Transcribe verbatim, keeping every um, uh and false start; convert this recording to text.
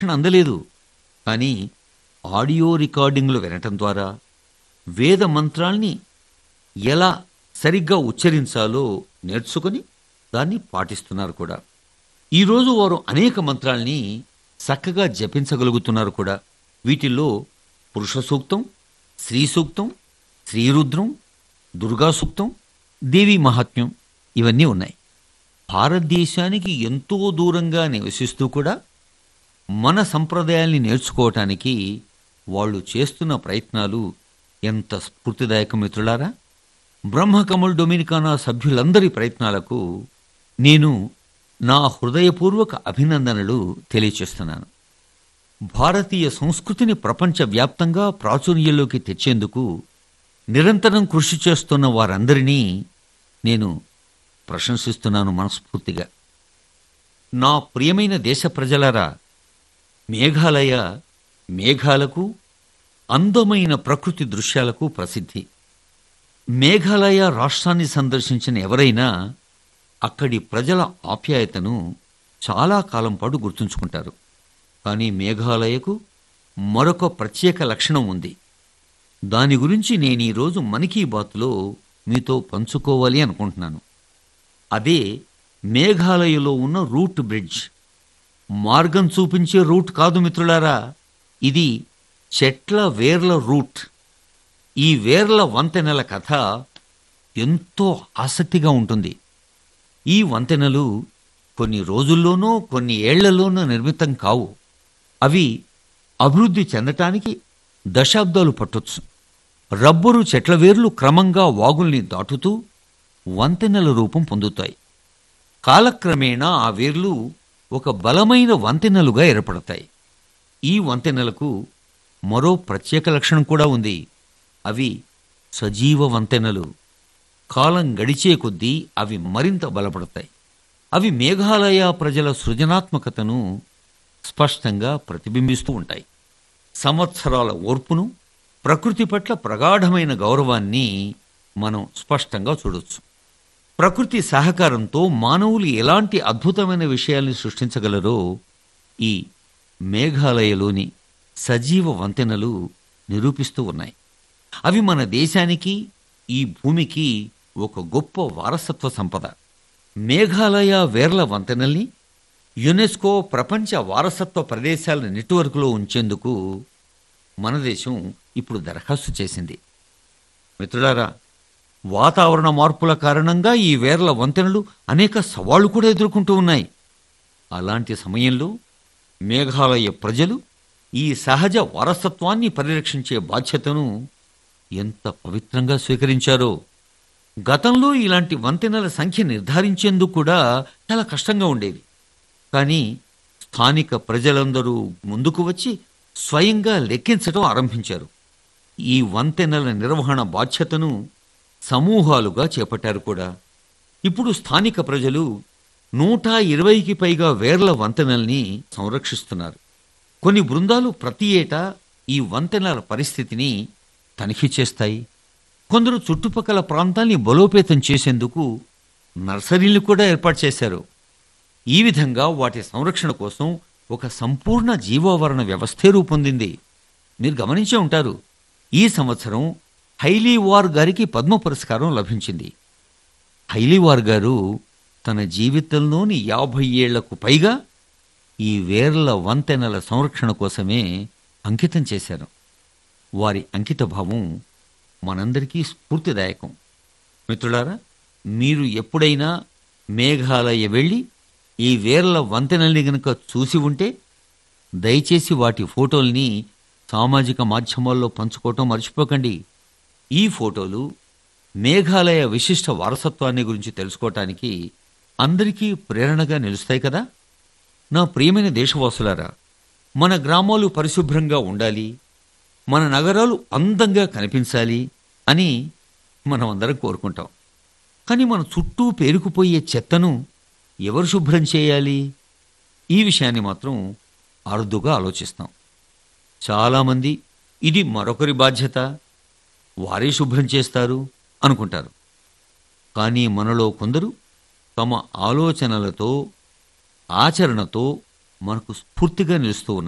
రక్షణ అందలేదు. కానీ ఆడియో రికార్డింగ్లు వినటం ద్వారా వేద మంత్రాల్ని ఎలా సరిగ్గా ఉచ్చరించాలో నేర్చుకుని దాన్ని పాటిస్తున్నారు కూడా. ఈరోజు వారు అనేక మంత్రాల్ని చక్కగా జపించగలుగుతున్నారు కూడా. వీటిల్లో పురుష సూక్తం, శ్రీ సూక్తం, శ్రీరుద్రం, దుర్గా సూక్తం, దేవీ మహాత్మ్యం ఇవన్నీ ఉన్నాయి. భారతదేశానికి ఎంతో దూరంగా నివసిస్తూ కూడా మన సంప్రదాయాల్ని నేర్చుకోవటానికి వాళ్ళు చేస్తున్న ప్రయత్నాలు ఎంత స్ఫూర్తిదాయక మిత్రులారా. బ్రహ్మకమల్ డొమినికానా సభ్యులందరి ప్రయత్నాలకు నేను నా హృదయపూర్వక అభినందనలు తెలియచేస్తున్నాను. భారతీయ సంస్కృతిని ప్రపంచవ్యాప్తంగా ప్రాచుర్యంలోకి తెచ్చేందుకు నిరంతరం కృషి చేస్తున్న వారందరినీ నేను ప్రశంసిస్తున్నాను మనస్ఫూర్తిగా. నా ప్రియమైన దేశ ప్రజలారా, మేఘాలయ మేఘాలకు, అందమైన ప్రకృతి దృశ్యాలకు ప్రసిద్ధి. మేఘాలయ రాష్ట్రాన్ని సందర్శించిన ఎవరైనా అక్కడి ప్రజల ఆప్యాయతను చాలా కాలం పాటు గుర్తుంచుకుంటారు. కానీ మేఘాలయకు మరొక ప్రత్యేక లక్షణం ఉంది. దాని గురించి నేను ఈరోజు మన్ కీ బాత్లో మీతో పంచుకోవాలి అనుకుంటున్నాను. అదే మేఘాలయలో ఉన్న రూట్ బ్రిడ్జ్. మార్గం చూపించే రూట్ కాదు మిత్రులారా, ఇది చెట్ల వేర్ల రూట్. ఈ వేర్ల వంతెనల కథ ఎంతో ఆసక్తిగా ఉంటుంది. ఈ వంతెనలు కొన్ని రోజుల్లోనో కొన్ని ఏళ్లలోనో నిర్మితం కావు. అవి అభివృద్ధి చెందటానికి దశాబ్దాలు పట్టొచ్చు. రబ్బరు చెట్ల వేర్లు క్రమంగా వాగుల్ని దాటుతూ వంతెనల రూపం పొందుతాయి. కాలక్రమేణా ఆ వేర్లు ఒక బలమైన వంతెనలుగా ఏర్పడతాయి. ఈ వంతెనలకు మరో ప్రత్యేక లక్షణం కూడా ఉంది. అవి సజీవ వంతెనలు. కాలం గడిచే కొద్దీ అవి మరింత బలపడతాయి. అవి మేఘాలయ ప్రజల సృజనాత్మకతను స్పష్టంగా ప్రతిబింబిస్తూ ఉంటాయి. సంవత్సరాల ఓర్పును, ప్రకృతి పట్ల ప్రగాఢమైన గౌరవాన్ని మనం స్పష్టంగా చూడొచ్చు. ప్రకృతి సహకారంతో మానవులు ఎలాంటి అద్భుతమైన విషయాల్ని సృష్టించగలరో ఈ మేఘాలయలోని సజీవ వంతెనలు నిరూపిస్తూ ఉన్నాయి. అవి మన దేశానికి, ఈ భూమికి ఒక గొప్ప వారసత్వ సంపద. మేఘాలయ వేర్ల వంతెనల్ని యునెస్కో ప్రపంచ వారసత్వ ప్రదేశాల నెట్వర్క్లో ఉంచేందుకు మన దేశం ఇప్పుడు దరఖాస్తు చేసింది. మిత్రులారా, వాతావరణ మార్పుల కారణంగా ఈ వేర్ల వంతెనలు అనేక సవాళ్లు కూడా ఎదుర్కొంటూ ఉన్నాయి. అలాంటి సమయంలో మేఘాలయ ప్రజలు ఈ సహజ వారసత్వాన్ని పరిరక్షించే బాధ్యతను ఎంత పవిత్రంగా స్వీకరించారో. గతంలో ఇలాంటి వంతెనల సంఖ్య నిర్ధారించేందుకు కూడా చాలా కష్టంగా ఉండేది. కానీ స్థానిక ప్రజలందరూ ముందుకు వచ్చి స్వయంగా లెక్కించడం ఆరంభించారు. ఈ వంతెనల నిర్వహణ బాధ్యతను సమూహాలుగా చేపట్టారు కూడా. ఇప్పుడు స్థానిక ప్రజలు నూట ఇరవైకి పైగా వేర్ల వంతెనల్ని సంరక్షిస్తున్నారు. కొన్ని బృందాలు ప్రతి ఏటా ఈ వంతెనల పరిస్థితిని తనిఖీ చేస్తాయి. కొందరు చుట్టుపక్కల ప్రాంతాల్ని బలోపేతం చేసేందుకు నర్సరీలు కూడా ఏర్పాటు చేశారు. ఈ విధంగా వాటి సంరక్షణ కోసం ఒక సంపూర్ణ జీవావరణ వ్యవస్థే రూపొందింది. మీరు గమనించే ఉంటారు, ఈ సంవత్సరం హైలీవార్ గారికి పద్మ పురస్కారం లభించింది. హైలీవార్ గారు తన జీవితంలోని యాభై ఏళ్లకు పైగా ఈ వేర్ల వంతెనల సంరక్షణ కోసమే అంకితం చేశారు. వారి అంకితభావం మనందరికీ స్ఫూర్తిదాయకం. మిత్రులారా, మీరు ఎప్పుడైనా మేఘాలయ వెళ్ళి ఈ వేర్ల వంతెనల్ని గనుక చూసి ఉంటే దయచేసి వాటి ఫోటోల్ని సామాజిక మాధ్యమాల్లో పంచుకోవటం మర్చిపోకండి. ఈ ఫోటోలు మేఘాలయ విశిష్ట వారసత్వాన్ని గురించి తెలుసుకోవటానికి అందరికీ ప్రేరణగా నిలుస్తాయి కదా. నా ప్రియమైన దేశవాసులారా, మన గ్రామాలు పరిశుభ్రంగా ఉండాలి, మన నగరాలు అందంగా కనిపించాలి అని మనం అందరం కోరుకుంటాం. కానీ మన చుట్టూ పేరుకుపోయే చెత్తను ఎవరు శుభ్రం చేయాలి? ఈ విషయాన్ని మాత్రం అరుదుగా ఆలోచిస్తాం. చాలామంది ఇది మరొకరి బాధ్యత, వారే శుభ్రం చేస్తారు అనుకుంటారు. కానీ మనలో కొందరు తమ ఆలోచనలతో, ఆచరణతో మనకు స్ఫూర్తిగా నిలుస్తూ ఉన్నారు.